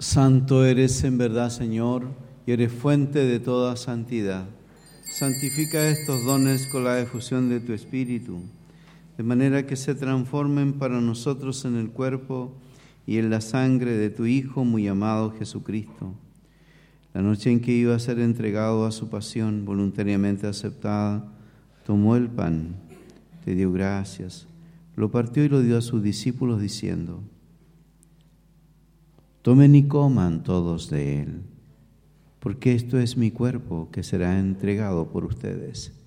Santo eres en verdad, Señor, y eres fuente de toda santidad. Santifica estos dones con la efusión de tu Espíritu, de manera que se transformen para nosotros en el cuerpo y en la sangre de tu Hijo muy amado Jesucristo. La noche en que iba a ser entregado a su pasión voluntariamente aceptada, tomó el pan, te dio gracias, lo partió y lo dio a sus discípulos diciendo: tomen y coman todos de él, porque esto es mi cuerpo que será entregado por ustedes.